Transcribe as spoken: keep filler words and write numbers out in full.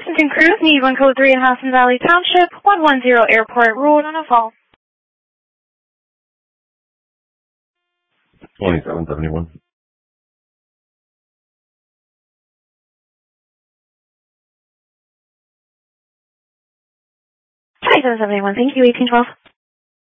Washington Cruise, need one code three in Hassan Valley Township, one one zero Airport Road on a fall. twenty-seven seventy-one. twenty-seven seventy-one, thank you, eighteen twelve.